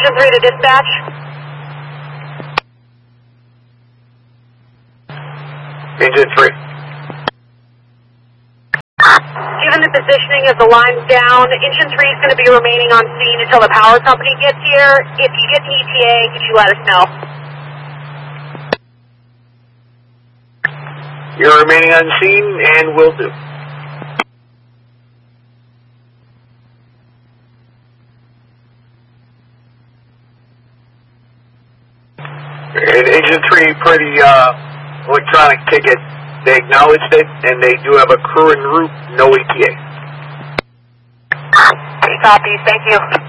Engine 3 to dispatch. Engine 3. Given the positioning of the lines down, Engine 3 is going to be remaining on scene until the power company gets here. If you get an ETA, could you let us know? You're remaining on scene, and will do. And Engine 3, pretty electronic ticket. They acknowledged it, and they do have a crew en route, no ETA. Copy, thank you.